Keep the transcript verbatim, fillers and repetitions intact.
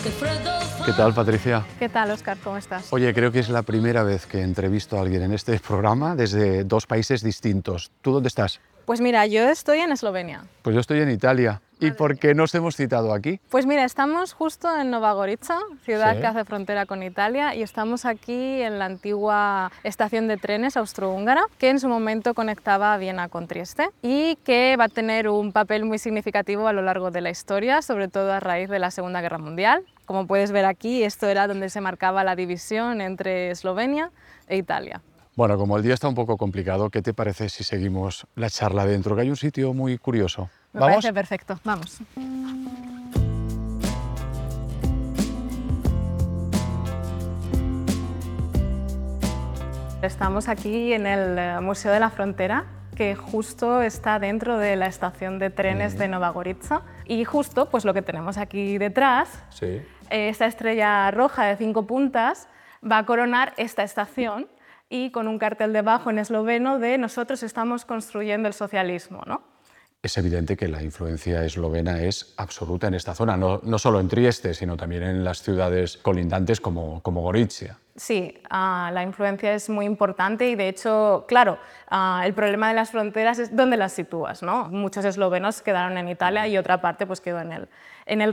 ¿Qué tal, Patricia? ¿Qué tal, Óscar? ¿Cómo estás? Oye, creo que es la primera vez que entrevisto a alguien en este programa desde dos países distintos. ¿Tú dónde estás? Pues mira, yo estoy en Eslovenia. Pues yo estoy en Italia. ¿Y por qué nos hemos citado aquí? Pues mira, estamos justo en Nova Gorica, ciudad Sí. que hace frontera con Italia, y estamos aquí en la antigua estación de trenes austrohúngara, que en su momento conectaba Viena con Trieste y que va a tener un papel muy significativo a lo largo de la historia, sobre todo a raíz de la Segunda Guerra Mundial. Como puedes ver aquí, esto era donde se marcaba la división entre Eslovenia e Italia. Bueno, como el día está un poco complicado, ¿qué te parece si seguimos la charla dentro? Que hay un sitio muy curioso. Me ¿Vamos? parece perfecto. Vamos. Estamos aquí en el Museo de la Frontera, que justo está dentro de la estación de trenes de Nova Gorica. Y justo pues lo que tenemos aquí detrás, Sí. esta estrella roja de cinco puntas, va a coronar esta estación y con un cartel debajo en esloveno de "Nosotros estamos construyendo el socialismo", ¿no? Es evidente que la influencia eslovena es absoluta en esta zona, no, no solo en Trieste, sino también en las ciudades colindantes como, como Gorizia. Sí, uh, la influencia es muy importante y, de hecho, claro, uh, el problema de las fronteras es dónde las sitúas, ¿no? Muchos eslovenos quedaron en Italia y otra parte pues quedó en el, en el